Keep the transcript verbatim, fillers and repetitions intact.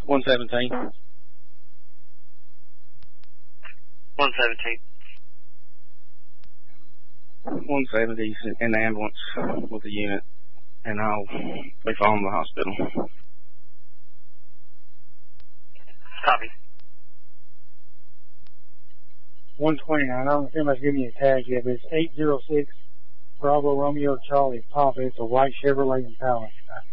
one seventeen. one seventeen. one seventy in the ambulance with the unit, and I'll be following the hospital. Copy. one twenty-nine. I don't know if anybody's giving you a tag yet, but it's eight zero six Bravo Romeo Charlie Papa. It's a white Chevrolet Impala.